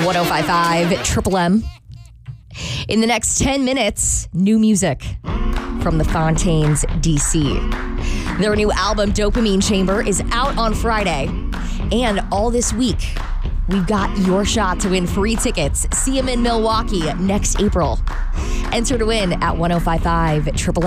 1055 Triple M. In the next 10 minutes, new music from the Fontaines DC. Their new album, Dopamine Chamber, is out on Friday. And all this week, we've got your shot to win free tickets. See them in Milwaukee next April. Enter to win at 1055 Triple M.